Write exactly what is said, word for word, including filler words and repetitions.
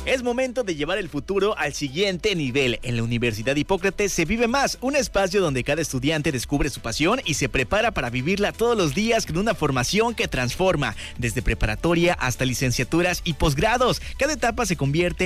Es momento de llevar el futuro al siguiente nivel. En la Universidad Hipócrates se vive más, un espacio donde cada estudiante descubre su pasión y se prepara para vivirla todos los días con una formación que transforma, desde preparatoria hasta licenciaturas y posgrados. Cada etapa se convierte